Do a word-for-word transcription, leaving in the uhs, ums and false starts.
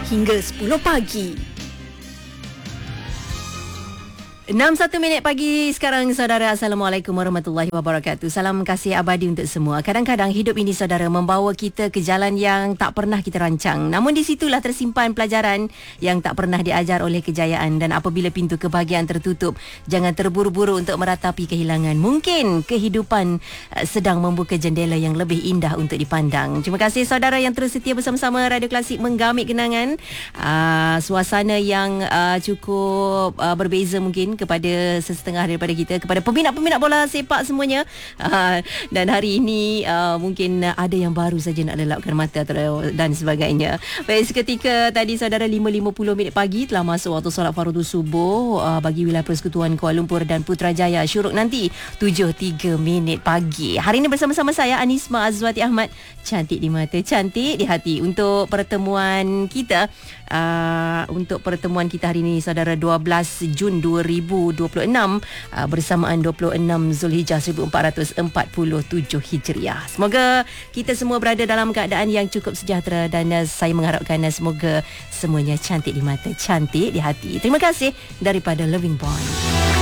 hingga sepuluh pagi. enam satu minit pagi sekarang, saudara. Assalamualaikum warahmatullahi wabarakatuh. Salam kasih abadi untuk semua. Kadang-kadang hidup ini, saudara, membawa kita ke jalan yang tak pernah kita rancang. Namun di situlah tersimpan pelajaran yang tak pernah diajar oleh kejayaan. Dan apabila pintu kebahagiaan tertutup, jangan terburu-buru untuk meratapi kehilangan. Mungkin kehidupan uh, sedang membuka jendela yang lebih indah untuk dipandang. Terima kasih saudara yang terus setia bersama-sama Radio Klasik menggamit kenangan. Uh, suasana yang uh, cukup uh, berbeza mungkin kepada sesetengah daripada kita, kepada peminat-peminat bola sepak semuanya. Uh, dan hari ini uh, mungkin ada yang baru saja nak lelapkan mata dan sebagainya. Baik, seketika tadi saudara, lima lima puluh minit pagi telah masuk waktu solat fardu subuh uh, bagi wilayah Persekutuan Kuala Lumpur dan Putrajaya. Syuruk nanti tujuh tiga minit pagi. Hari ini bersama-sama saya Anisma Azwati Ahmad. Cantik di mata, cantik di hati. Untuk pertemuan kita uh, untuk pertemuan kita hari ini, saudara, dua belas Jun dua ribu dua puluh enam uh, bersamaan dua puluh enam Zulhijjah seribu empat ratus empat puluh tujuh Hijriah. Semoga kita semua berada dalam keadaan yang cukup sejahtera dan uh, saya mengharapkan uh, semoga semuanya cantik di mata, cantik di hati. Terima kasih daripada Loving Bond.